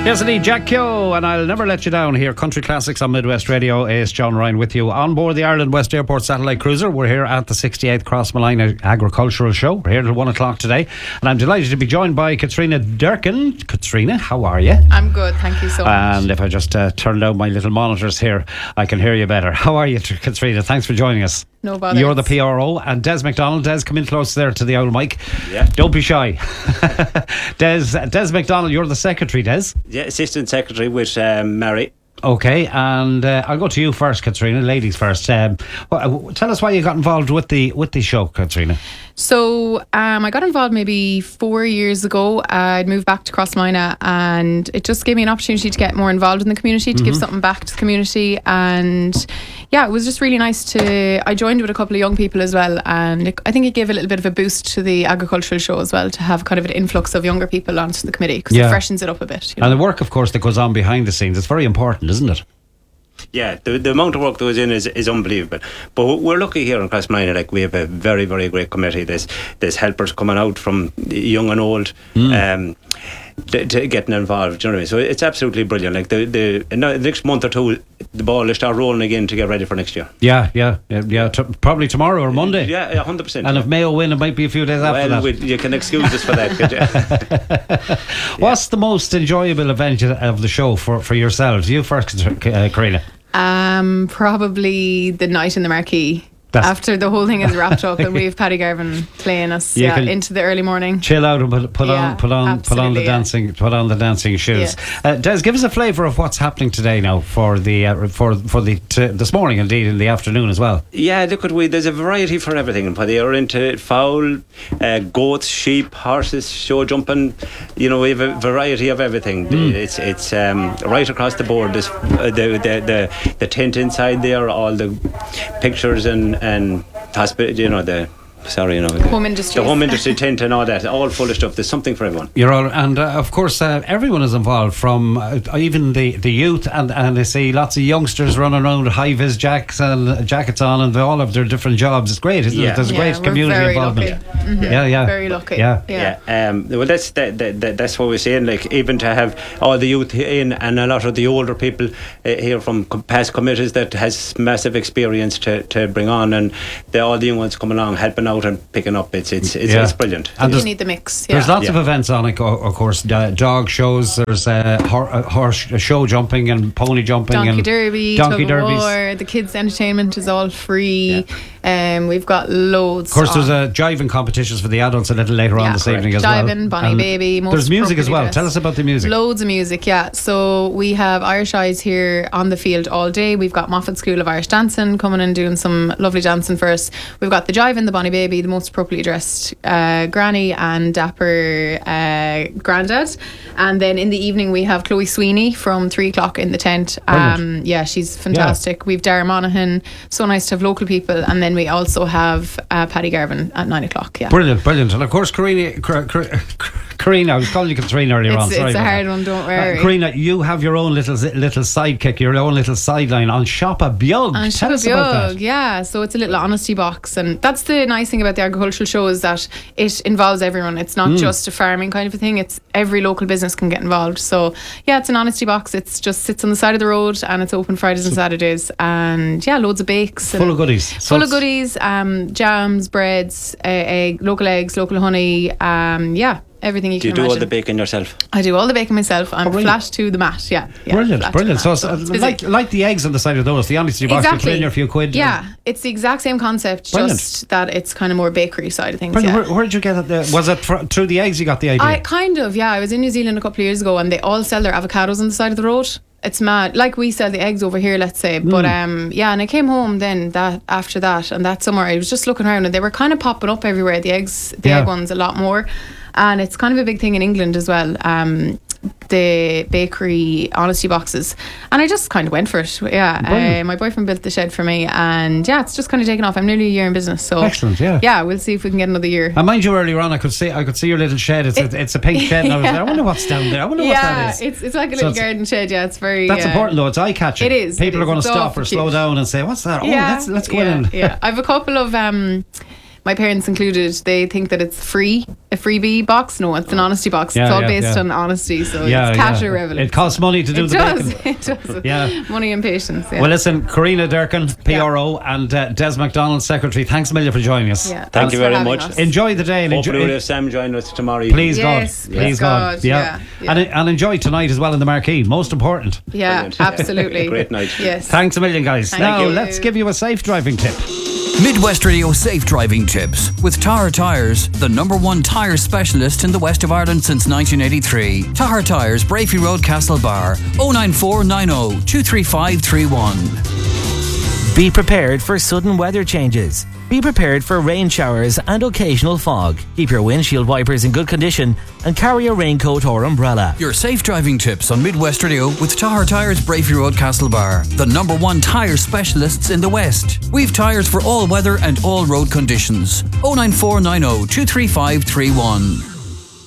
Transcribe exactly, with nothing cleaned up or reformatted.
Yes, indeed, Jack Keogh, and I'll never let you down here. Country Classics on Midwest Radio. It's John Ryan with you on board the Ireland West Airport Satellite Cruiser. We're here at the sixty-eighth Crossmalina Agricultural Show. We're here till one o'clock today, and I'm delighted to be joined by Katrina Durkin. Katrina, how are you? I'm good, thank you so much. And if I just uh, turn down my little monitors here, I can hear you better. How are you, Katrina? Thanks for joining us. No bother. You're the P R O, and Des McDonald. Des, come in close there to the old mic. Yeah. Don't be shy. Des, Des McDonald, you're the secretary, Des. Yeah, assistant secretary with um, Mary. Okay, and uh, I'll go to you first, Katrina. Ladies first. Um, well, tell us why you got involved with the with the show, Katrina. So um, I got involved maybe four years ago. I'd moved back to Crossmalina, and it just gave me an opportunity to get more involved in the community, to mm-hmm. give something back to the community. And yeah, it was just really nice to. I joined with a couple of young people as well, and it, I think it gave a little bit of a boost to the agricultural show as well, to have kind of an influx of younger people onto the committee, because yeah. it freshens it up a bit. You know? And the work, of course, that goes on behind the scenes, it's very important, isn't it? Yeah, the, the amount of work that goes in is, is unbelievable. But we're lucky here in Crossmalina, like we have a very, very great committee. There's there's helpers coming out from young and old, mm. um, to, to getting involved. Do you know what I mean? So it's absolutely brilliant. Like the the, in the next month or two, the ball will start rolling again to get ready for next year. Yeah, yeah, yeah. yeah t- probably tomorrow or Monday. Yeah, one hundred percent. And if Mayo win, it might be a few days after well, that. We, you can excuse us for that, could you? What's the most enjoyable event of the show for, for yourselves? You first, uh, Karina. Um, probably the night in the Marquee. That's after the whole thing is wrapped up and we have Paddy Garvin playing us yeah, into the early morning. Chill out and put, put yeah, on put on put on the yeah. dancing put on the dancing shoes. Yes. Uh, Des, give us a flavour of what's happening today now for the uh, for for the t- this morning, indeed in the afternoon as well. Yeah, look at we. There's a variety for everything. They are into fowl, uh, goats, sheep, horses, show jumping. You know, we have a variety of everything. Mm. It's it's um, right across the board. This uh, the, the the the tent inside there, all the pictures and. and hospital, you know, the sorry, you know, the home industry, the home industry tent and all that, all full of stuff. There's something for everyone. You're all, and uh, of course, uh, everyone is involved, from uh, even the, the youth, and and I see lots of youngsters running around with high vis jackets and jackets on, and they all have their different jobs. It's great, isn't yeah. it? There's yeah, great community involvement. Mm-hmm. Yeah, yeah, very lucky. Yeah, yeah. yeah. Um, well, that's that, that, that, that's what we're saying. Like, even to have all the youth in and a lot of the older people uh, here from past committees that has massive experience to, to bring on, and the, all the young ones coming along helping out and picking up. It's it's it's, yeah. it's brilliant. And you need the mix. Yeah. There's lots yeah. of events on it, of course. Uh, dog shows. There's uh, horse, horse show jumping and pony jumping, donkey and derby, donkey derbies. War. The kids' entertainment is all free. Yeah. Um, we've got loads. Of course, there's a jiving competitions for the adults a little later yeah, on this correct. evening as jiving, well. Jiving, Bonnie and Baby. Most there's music as well. Dressed. Tell us about the music. Loads of music, yeah. So we have Irish Eyes here on the field all day. We've got Moffat School of Irish Dancing coming and doing some lovely dancing for us. We've got the jiving, the Bonnie Baby, the most appropriately dressed uh, granny and dapper uh, granddad. And then in the evening we have Chloe Sweeney from three o'clock in the tent. Um, yeah, she's fantastic. Yeah. We've Dara Monaghan. So nice to have local people. And then we also have uh, Paddy Garvin at nine o'clock. Yeah, brilliant, brilliant. And of course, Karina, Karina, I was calling you Katrina earlier it's, on. Sorry it's a hard that. one. Don't worry, uh, Karina. You have your own little little sidekick, your own little sideline on Shoppa Biog. On Tell Shoppa us about that. Yeah, so it's a little honesty box, and that's the nice thing about the agricultural show, is that it involves everyone. It's not mm. just a farming kind of a thing. It's every local business can get involved. So yeah, it's an honesty box. It's just sits on the side of the road, and it's open Fridays and Saturdays, and yeah, loads of bakes, full of goodies, full so of goodies, um, jams, breads, uh, egg, local eggs, local honey, um, yeah. Everything you do can you do imagine. all the baking yourself? I do all the baking myself. I'm oh, flat to the mat. Yeah, yeah brilliant, brilliant. So, so it's like like the eggs on the side of those, the honesty box, exactly. you clean your few quid. Yeah, it's the exact same concept, brilliant. Just that it's kind of more bakery side of things. Yeah. Where, where did you get it? The, was it fr- through the eggs you got the idea? I kind of yeah. I was in New Zealand a couple of years ago, and they all sell their avocados on the side of the road. It's mad. Like we sell the eggs over here, let's say. Mm. But um, yeah, and I came home then that after that, and that summer I was just looking around, and they were kind of popping up everywhere. The eggs, the yeah. egg ones, a lot more. And it's kind of a big thing in England as well, um, the bakery honesty boxes. And I just kind of went for it. Yeah, uh, my boyfriend built the shed for me, and yeah, it's just kind of taken off. I'm nearly a year in business, so excellent. Yeah, yeah, we'll see if we can get another year. And mind you, earlier on, I could see I could see your little shed. It's it, a, it's a pink shed. And I was like, I wonder what's down there. I wonder yeah, what that is. Yeah, it's it's like a little so garden shed. Yeah, it's very. That's uh, important though. It's eye catching. It is. People it are going to stop or cute. slow down and say, "What's that?" Oh, yeah, let's let's go yeah, in. Yeah, I have a couple of um. my parents included, they think that it's free, a freebie box. No, it's an honesty box. Yeah, it's all yeah, based yeah. on honesty, so Yeah, it's cash yeah. or revenue. It costs money to do it the does, bacon. It does. Yeah. Money and patience. Yeah. Well, listen, Karina Durkin, P R O, and uh, Des McDonald, Secretary, thanks a million for joining us. Yeah, Thank thanks you for very having much. us. Enjoy the day and enjoy. Hopefully we'll have Sam join us tomorrow evening. Please Yes, God, please please God, God, yeah, yeah, yeah. And, and enjoy tonight as well in the marquee. Most important. Yeah, Brilliant. absolutely. Great night. Yes. Thanks a million, guys. Thank now you. let's give you a safe driving tip. Midwest Radio Safe Driving Tips with Tahar Tyres, the number one tyre specialist in the west of Ireland since nineteen eighty-three. Tahar Tyres, Brafey Road, Castlebar, oh nine four nine oh two three five three one. Be prepared for sudden weather changes. Be prepared for rain showers and occasional fog. Keep your windshield wipers in good condition and carry a raincoat or umbrella. Your safe driving tips on Midwest Radio with Tahar Tyres, Brafey Road, Castlebar, the number one tyre specialists in the West. We've tyres for all weather and all road conditions. oh nine four nine oh two three five three one.